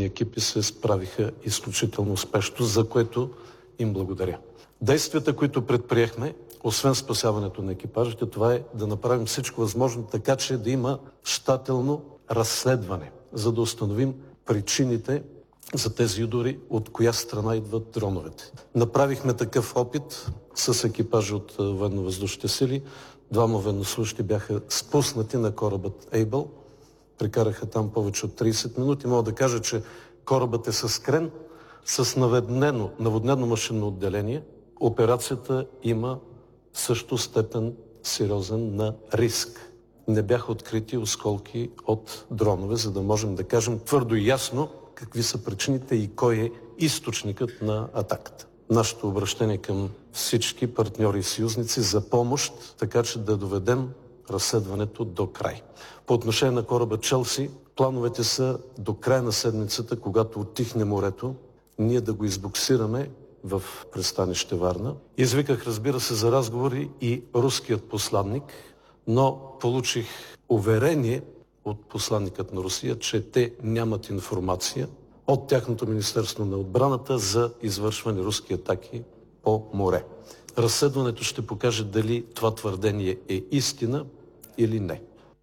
ни екипи се справиха изключително успешно, за което им благодаря. Действията, които предприехме, освен спасяването на екипажите, това е да направим всичко възможно, така че да има щателно разследване, за да установим причините за тези удори, от коя страна идват дроновете. Направихме такъв опит с екипажи от военно-въздушните сили. 2 военнослужащи бяха спуснати на корабът Able. Прекараха там повече от 30 минути. Мога да кажа, че корабът е с крен, с наводнено машинно отделение. Операцията има също степен сериозен на риск. Не бяха открити осколки от дронове, за да можем да кажем твърдо и ясно какви са причините и кой е източникът на атаката. Нашето обращение към всички партньори и съюзници за помощ, така че да доведем разследването до край. По отношение на кораба Челси, плановете са до края на седмицата, когато оттихне морето, ние да го избуксираме в пристанище Варна. Извиках, разбира се, за разговори и руският посланник, но получих уверение от посланникът на Русия, че те нямат информация от тяхното Министерство на отбраната за извършване руски атаки по море. Разследването ще покаже дали това твърдение е истина или не.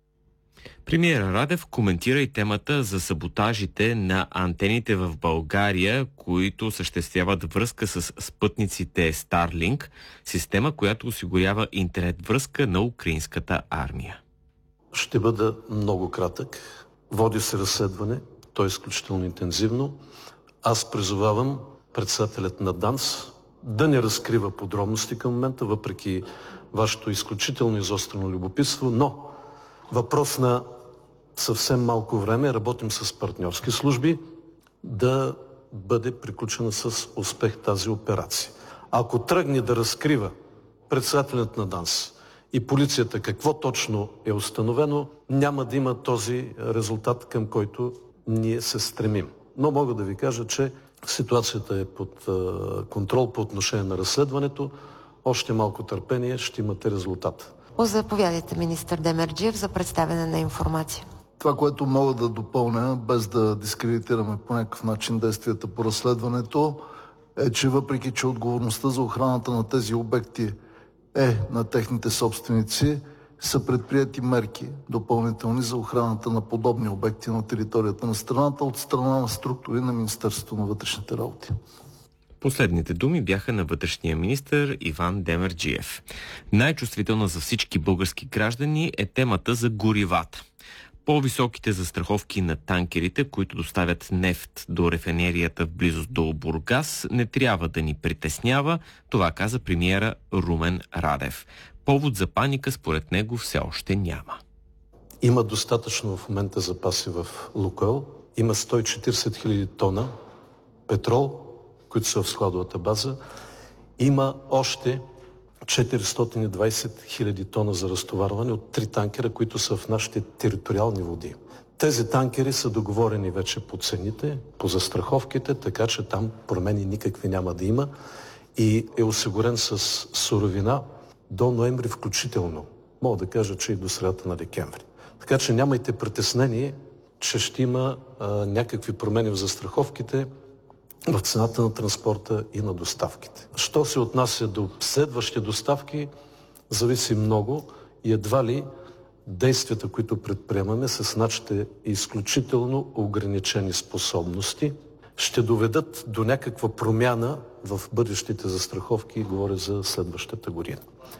Премиер Радев коментира и темата за саботажите на антените в България, които осъществяват връзка с спътниците Starlink, система, която осигурява интернет връзка на украинската армия. Ще бъда много кратък. Води се разследване, то е изключително интензивно. Аз призовавам председателят на ДАНС да не разкрива подробности към момента, въпреки вашето изключително изострено любопитство, но въпрос на съвсем малко време, работим с партньорски служби, да бъде приключена с успех тази операция. Ако тръгне да разкрива председателят на ДАНС и полицията какво точно е установено, няма да има този резултат, към който ние се стремим. Но мога да ви кажа, че ситуацията е под контрол по отношение на разследването. Още малко търпение, ще имате резултат. Заповядайте, министър Демерджиев, за представяне на информация. Това, което мога да допълня, без да дискредитираме по някакъв начин действията по разследването, е, че въпреки, че отговорността за охраната на тези обекти е на техните собственици, са предприети мерки допълнителни за охраната на подобни обекти на територията на страната от страна на структури на Министерството на вътрешните работи. Последните думи бяха на вътрешния министър Иван Демерджиев. Най-чувствителна за всички български граждани е темата за горивата. По-високите застраховки на танкерите, които доставят нефт до рафинерията в близост до Бургас, не трябва да ни притеснява, това каза премиера Румен Радев. Повод за паника според него все още няма. Има достатъчно в момента запаси в Лукойл. Има 140 хиляди тона петрол, които са в складовата база. Има още 420 хиляди тона за разтоварване от 3 танкера, които са в нашите териториални води. Тези танкери са договорени вече по цените, по застраховките, така че там промени никакви няма да има и е осигурен с суровина до ноември включително. Мога да кажа, че и до средата на декември. Така че нямайте притеснение, че ще има някакви промени в застраховките, в цената на транспорта и на доставките. Що се отнася до следващи доставки, зависи много и едва ли действията, които предприемаме с нашите изключително ограничени способности, ще доведат до някаква промяна в бъдещите застраховки, говоря за следващата година.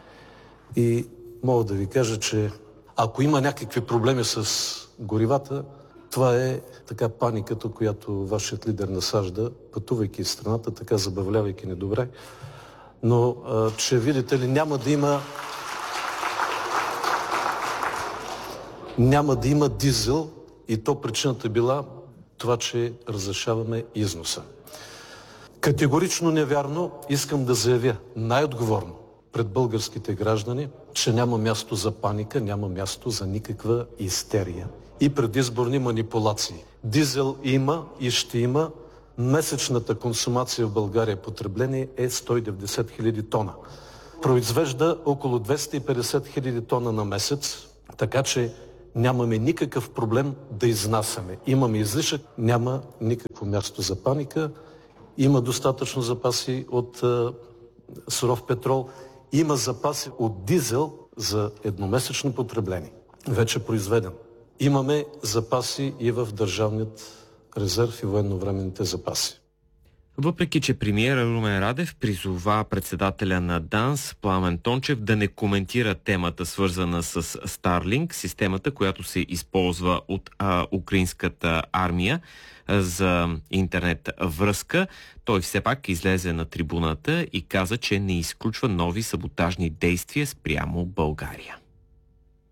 И мога да ви кажа, че ако има някакви проблеми с горивата, това е така паниката, която вашият лидер насажда, пътувайки из страната, така забавлявайки ни добре. Но, че видите ли, няма да има дизел и то причината била това, че разрешаваме износа. Категорично невярно искам да заявя най-отговорно пред българските граждани, че няма място за паника, няма място за никаква истерия и предизборни манипулации. Дизел има и ще има. Месечната консумация в България потребление е 190 хиляди тона. Произвежда около 250 хиляди тона на месец, така че нямаме никакъв проблем да изнасяме. Имаме излишък, няма никакво място за паника. Има достатъчно запаси от суров петрол. Има запаси от дизел за едномесечно потребление. Вече произведен. Имаме запаси и в държавният резерв и военновременните запаси. Въпреки че премиера Румен Радев призова председателя на ДАНС Пламен Тончев да не коментира темата, свързана с Starlink, системата, която се използва от украинската армия за интернет връзка, той все пак излезе на трибуната и каза, че не изключва нови саботажни действия спрямо България.